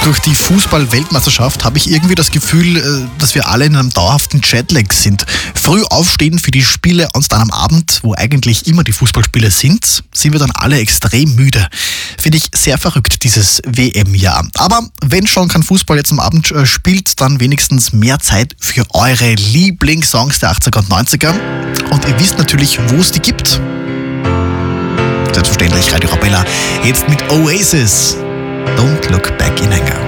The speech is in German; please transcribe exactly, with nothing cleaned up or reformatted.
Durch die Fußball-Weltmeisterschaft habe ich irgendwie das Gefühl, dass wir alle in einem dauerhaften Jetlag sind. Früh aufstehen für die Spiele und dann am Abend, wo eigentlich immer die Fußballspiele sind, sind wir dann alle extrem müde. Finde ich sehr verrückt, dieses W M-Jahr. Aber wenn schon kein Fußball jetzt am Abend spielt, dann wenigstens mehr Zeit für eure Lieblingssongs der achtziger und neunziger. Und ihr wisst natürlich, wo es die gibt. Selbstverständlich Radio Arabella, jetzt mit Oasis. Don't look back in anger.